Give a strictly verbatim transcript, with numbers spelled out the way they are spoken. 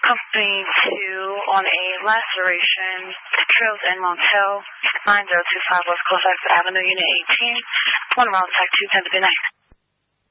Company two on a laceration, Trails and Motel, nine zero two five West Colfax Avenue, Unit eighteen. One mile, attack two ten to be night.